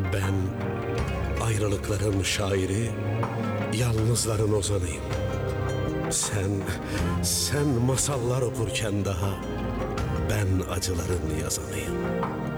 Ben ayrılıkların şairi, yalnızların ozanıyım. Sen masallar okurken daha ben acıların yazanıyım.